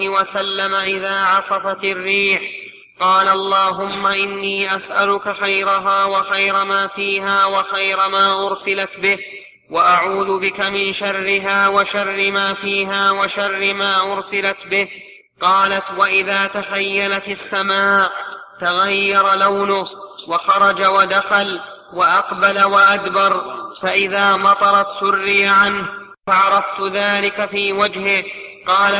وسلم إذا عصفت الريح قال اللهم إني أسألك خيرها وخير ما فيها وخير ما أرسلت به، وأعوذ بك من شرها وشر ما فيها وشر ما أرسلت به. قالت وإذا تخيلت السماء تغير لونه وخرج ودخل وأقبل وأدبر، فإذا مطرت سري عنه، فعرفت ذلك في وجهه. قال